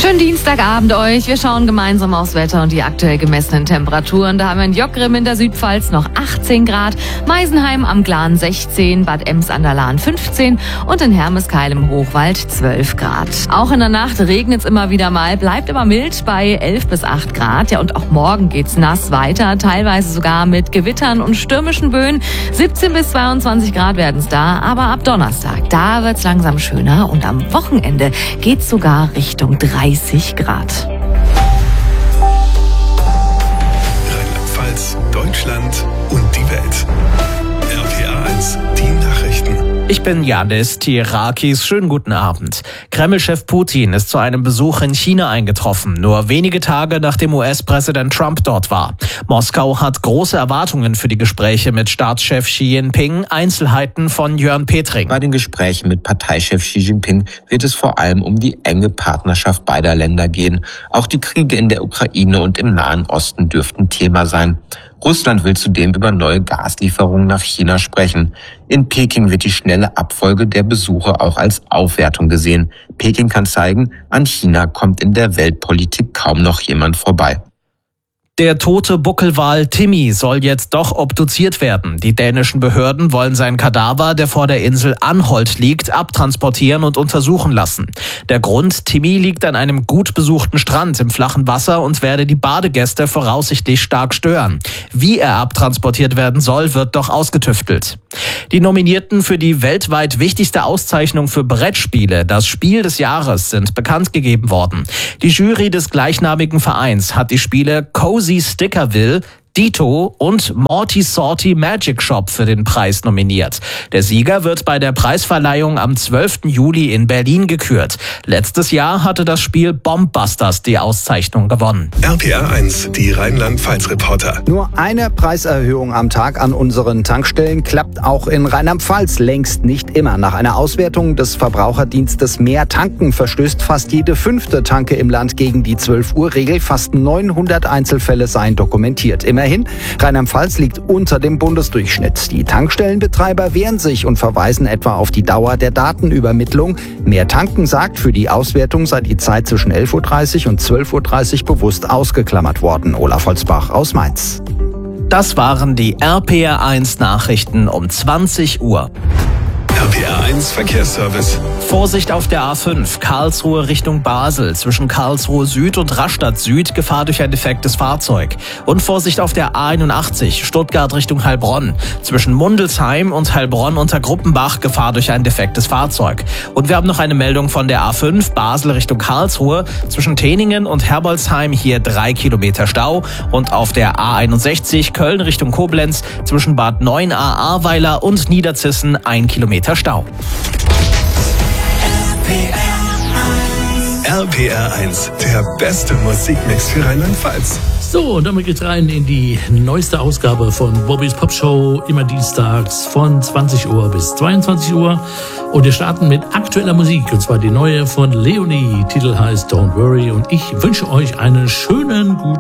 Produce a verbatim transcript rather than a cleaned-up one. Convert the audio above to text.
Schönen Dienstagabend euch. Wir schauen gemeinsam aufs Wetter und die aktuell gemessenen Temperaturen. Da haben wir in Jockgrim in der Südpfalz noch achtzehn Grad, Meisenheim am Glan sechzehn, Bad Ems an der Lahn fünfzehn und in Hermeskeil im Hochwald zwölf Grad. Auch in der Nacht regnet es immer wieder mal, bleibt aber mild bei elf bis acht Grad. Ja, und auch morgen geht's nass weiter, teilweise sogar mit Gewittern und stürmischen Böen. siebzehn bis zweiundzwanzig Grad werden es da, aber ab Donnerstag, da wird's langsam schöner und am Wochenende geht's sogar Richtung dreißig Grad. Rheinland-Pfalz, Deutschland und die Welt. R P R eins, die Nachrichten. Ich bin Janis Tirakis. Schönen guten Abend. Kreml-Chef Putin ist zu einem Besuch in China eingetroffen, nur wenige Tage nachdem U S-Präsident Trump dort war. Moskau hat große Erwartungen für die Gespräche mit Staatschef Xi Jinping. Einzelheiten von Jörn Petring. Bei den Gesprächen mit Parteichef Xi Jinping wird es vor allem um die enge Partnerschaft beider Länder gehen. Auch die Kriege in der Ukraine und im Nahen Osten dürften Thema sein. Russland will zudem über neue Gaslieferungen nach China sprechen. In Peking wird die schnelle Abfolge der Besuche auch als Aufwertung gesehen. Peking kann zeigen, an China kommt in der Weltpolitik kaum noch jemand vorbei. Der tote Buckelwal Timmy soll jetzt doch obduziert werden. Die dänischen Behörden wollen seinen Kadaver, der vor der Insel Anholt liegt, abtransportieren und untersuchen lassen. Der Grund: Timmy liegt an einem gut besuchten Strand im flachen Wasser und werde die Badegäste voraussichtlich stark stören. Wie er abtransportiert werden soll, wird doch ausgetüftelt. Die Nominierten für die weltweit wichtigste Auszeichnung für Brettspiele, das Spiel des Jahres, sind bekannt gegeben worden. Die Jury des gleichnamigen Vereins hat die Spiele Cozy Stickerville, Dito und Morty Sorty Magic Shop für den Preis nominiert. Der Sieger wird bei der Preisverleihung am zwölften Juli in Berlin gekürt. Letztes Jahr hatte das Spiel Bombbusters die Auszeichnung gewonnen. R P R eins, die Rheinland-Pfalz-Reporter. Nur eine Preiserhöhung am Tag an unseren Tankstellen klappt auch in Rheinland-Pfalz längst nicht immer. Nach einer Auswertung des Verbraucherdienstes Mehr Tanken verstößt fast jede fünfte Tanke im Land gegen die zwölf Uhr Regel. Fast neunhundert Einzelfälle seien dokumentiert. Immerhin, Rheinland-Pfalz liegt unter dem Bundesdurchschnitt. Die Tankstellenbetreiber wehren sich und verweisen etwa auf die Dauer der Datenübermittlung. Mehr Tanken sagt, für die Auswertung sei die Zeit zwischen elf Uhr dreißig und zwölf Uhr dreißig bewusst ausgeklammert worden. Olaf Holzbach aus Mainz. Das waren die R P R eins Nachrichten um zwanzig Uhr. R P R eins Verkehrsservice. Vorsicht auf der A fünf, Karlsruhe Richtung Basel. Zwischen Karlsruhe Süd und Rastatt Süd Gefahr durch ein defektes Fahrzeug. Und Vorsicht auf der A einundachtzig, Stuttgart Richtung Heilbronn. Zwischen Mundelsheim und Heilbronn unter Gruppenbach Gefahr durch ein defektes Fahrzeug. Und wir haben noch eine Meldung von der A fünf, Basel Richtung Karlsruhe. Zwischen Teningen und Herbolzheim hier drei Kilometer Stau. Und auf der A einundsechzig, Köln Richtung Koblenz. Zwischen Bad Neuenahr-Ahrweiler und Niederzissen ein Kilometer Stau. R P R eins, der beste Musikmix für Rheinland-Pfalz. So, und damit geht's rein in die neueste Ausgabe von Bobbys Pop Show, immer dienstags von zwanzig Uhr bis zweiundzwanzig Uhr. Und wir starten mit aktueller Musik, und zwar die neue von Leonie. Titel heißt Don't Worry, und ich wünsche euch einen schönen guten